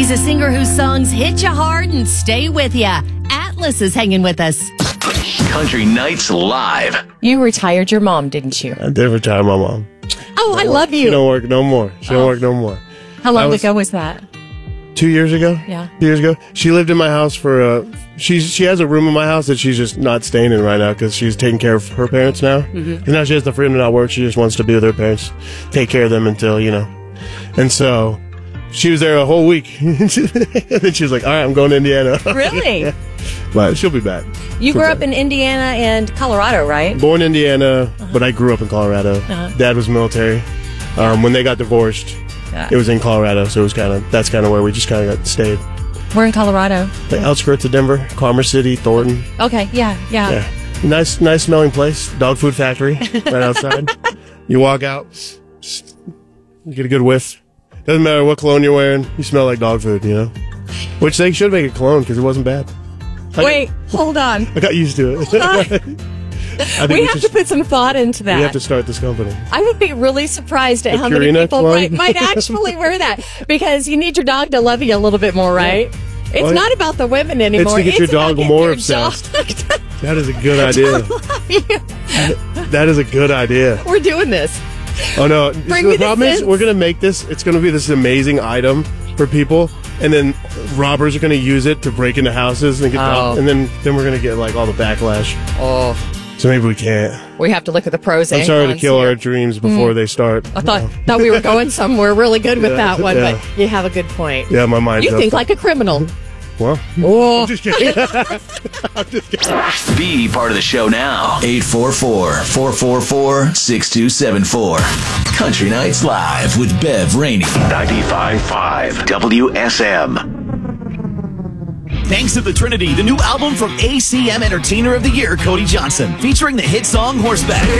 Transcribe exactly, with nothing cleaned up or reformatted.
He's a singer whose songs hit you hard and stay with you. Atlas is hanging with us. Country Nights Live. You retired your mom, didn't you? I did retire my mom. Oh, I love you. She don't work no more. She don't Oh. work no more. How long was- ago was that? Two years ago? Yeah. Two years ago. She lived in my house for, uh, she's, she has a room in my house that she's just not staying in right now because she's taking care of her parents now. Mm-hmm. And now she has the freedom to not work. She just wants to be with her parents, take care of them until, you know. And so she was there a whole week. And then she was like, all right, I'm going to Indiana. Really? Yeah. But she'll be back. You She'll grew be up back. in Indiana and Colorado, right? Born in Indiana, but I grew up in Colorado. Uh-huh. Dad was military. Um, when they got divorced, Yeah. it was in Colorado, so it was kind of that's kind of where we just kind of got stayed. We're in Colorado. The outskirts of Denver, Commerce City, Thornton. Okay, yeah, yeah. Yeah, nice, nice smelling place. Dog food factory right outside. You walk out, s- s- you get a good whiff. Doesn't matter what cologne you're wearing, you smell like dog food. You know, which they should make a cologne because it wasn't bad. I Wait, got, hold on. I got used to it. I think We we, have should, to put some thought into that. we have to start this company. I would be really surprised at The how many Purina people cologne? might, might actually wear that because you need your dog to love you a little bit more, right? It's Well, not about the women anymore. to get your about dog getting more your obsessed. dog to That is a good idea. love you. That is a good idea. We're doing this. Oh no! Bring the me the problem is sense. we're gonna make this. It's gonna be this amazing item for people, and then robbers are gonna use it to break into houses and get. Oh. And then then we're gonna get like all the backlash. Oh, So maybe we can't. we have to look at the pros I'm and sorry to cons kill here. our dreams before they start. I thought thought we were going somewhere really good with Yeah, that one, yeah. but you have a good point. Yeah, my mind's You up. think like a criminal. Well, Oh, I'm just kidding. Be part of the show now. eight four four, four four four, six two seven four. Country Nights Live with Bev Rainey. ninety-five point five W S M. Thanks to the Trinity, the new album from A C M Entertainer of the Year, Cody Johnson, featuring the hit song Horseback.